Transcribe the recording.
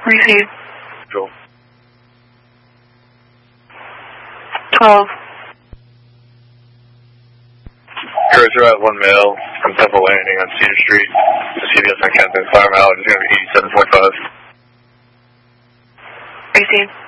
Receive. Control. 12. Cruiser at 1 male from Temple Landing on Cedar Street. The CVS on Kensington, fire mileage is going to be 87.5. Receive.